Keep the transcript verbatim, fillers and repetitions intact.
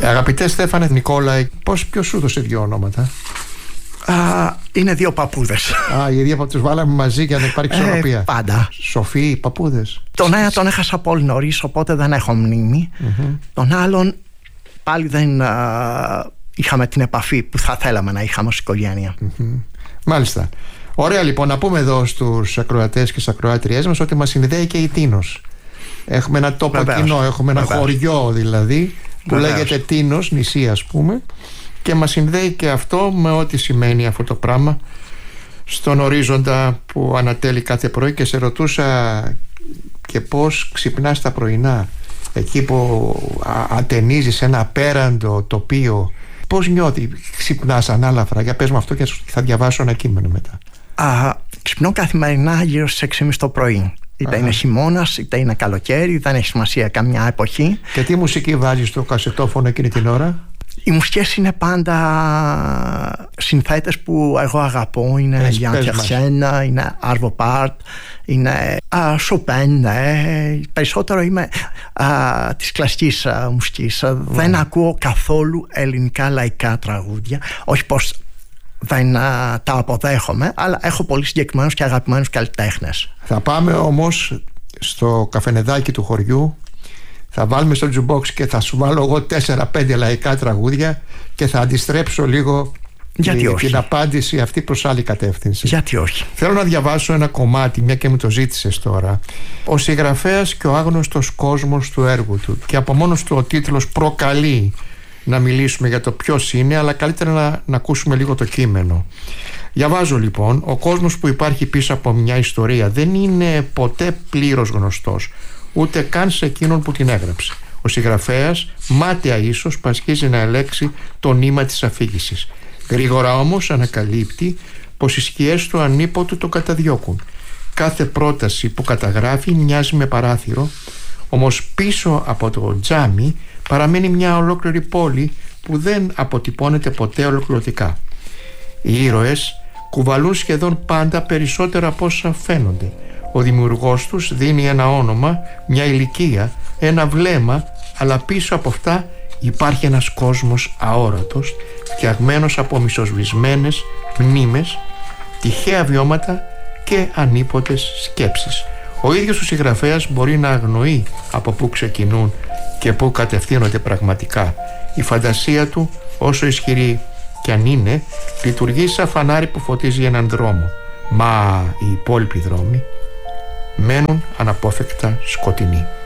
Αγαπητέ Στέφανε Νικόλαε, πώς, ποιος σου έδωσε δύο ονόματα? Α, είναι δύο παππούδες. Α, οι δύο που τους βάλαμε μαζί για να υπάρχει ισορροπία. Ε, πάντα. Σοφοί παππούδες. Τον ένα τον έχασα πολύ νωρίς, οπότε δεν έχω μνήμη. Mm-hmm. Τον άλλον πάλι δεν α, είχαμε την επαφή που θα θέλαμε να είχαμε ως οικογένεια. Mm-hmm. Μάλιστα. Ωραία, λοιπόν, να πούμε εδώ στους ακροατές και στις ακροάτριές μας ότι μας συνδέει και η Τίνος. Έχουμε ένα τόπο Βεβαίως. κοινό, έχουμε ένα Βεβαίως. χωριό δηλαδή που Βεβαίως. λέγεται Τίνος, νησί ας πούμε, και μας συνδέει και αυτό με ό,τι σημαίνει αυτό το πράγμα στον ορίζοντα που ανατέλει κάθε πρωί. Και σε ρωτούσα και πώς ξυπνάς τα πρωινά εκεί που ατενίζεις ένα απέραντο τοπίο, πώς νιώθει, ξυπνάς ανάλαφρα? Για πες μου αυτό και θα διαβάσω ένα κείμενο μετά. Α, ξυπνώ καθημερινά γύρω στις έξι και μισή το πρωί. Είτε Αχα. είναι χειμώνας, είτε είναι καλοκαίρι, δεν έχει σημασία καμιά εποχή. Και τι μουσική βάζεις στο κασετόφωνο εκείνη την ώρα? Οι μουσικές είναι πάντα συνθέτες που εγώ αγαπώ. Είναι Γιάν Τιερσένα, είναι Άρβο Πάρτ, είναι Σοπέν. Περισσότερο είμαι α, της κλασικής α, μουσικής. Mm. Δεν ακούω καθόλου ελληνικά λαϊκά τραγούδια. Όχι πως δεν α, τα αποδέχομαι, αλλά έχω πολύ συγκεκριμένους και αγαπημένους καλλιτέχνες. Θα πάμε όμως στο καφενεδάκι του χωριού. Θα βάλουμε στο jukebox και θα σου βάλω εγώ τέσσερα πέντε λαϊκά τραγούδια και θα αντιστρέψω λίγο τη, την απάντηση αυτή προς άλλη κατεύθυνση. Γιατί όχι? Θέλω να διαβάσω ένα κομμάτι, μια και μου το ζήτησες τώρα. Ο συγγραφέας και ο άγνωστος κόσμος του έργου του. Και από μόνος του ο τίτλος προκαλεί να μιλήσουμε για το ποιος είναι, αλλά καλύτερα να, να ακούσουμε λίγο το κείμενο. Διαβάζω λοιπόν: ο κόσμος που υπάρχει πίσω από μια ιστορία δεν είναι ποτέ πλήρως γνωστός, ούτε καν σε εκείνον που την έγραψε. Ο συγγραφέας, μάταια ίσως, πασχίζει να ελέξει το νήμα της αφήγησης. Γρήγορα όμως ανακαλύπτει πως οι σκιές του ανίποτου το καταδιώκουν. Κάθε πρόταση που καταγράφει μοιάζει με παράθυρο, όμως πίσω από το τζάμι παραμένει μια ολόκληρη πόλη που δεν αποτυπώνεται ποτέ ολοκληρωτικά. Οι ήρωες κουβαλούν σχεδόν πάντα περισσότερα από όσα φαίνονται. Ο δημιουργός τους δίνει ένα όνομα, μια ηλικία, ένα βλέμμα, αλλά πίσω από αυτά υπάρχει ένας κόσμος αόρατος, φτιαγμένος από μισοσβησμένες μνήμες, τυχαία βιώματα και ανίποτες σκέψεις. Ο ίδιος ο συγγραφέας μπορεί να αγνοεί από πού ξεκινούν και πού κατευθύνονται πραγματικά. Η φαντασία του, όσο ισχυρή κι αν είναι, λειτουργεί σαν φανάρι που φωτίζει έναν δρόμο. Μα οι υπόλοιποι δρόμοι μένουν αναπόφευκτα σκοτεινοί.